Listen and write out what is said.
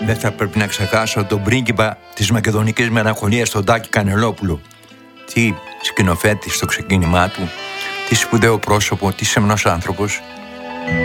Δεν θα πρέπει να ξεχάσω τον πρίγκιπα της Μακεδονικής Μελαγχολίας, τον Τάκη Κανελόπουλο. Τι σκηνοθέτη στο ξεκίνημά του, τι σπουδαίο πρόσωπο, τι σεμνός άνθρωπος.